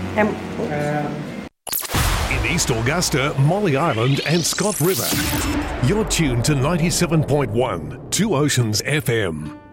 In East Augusta, Molly Island and Scott River. You're tuned to 97.1 Two Oceans FM.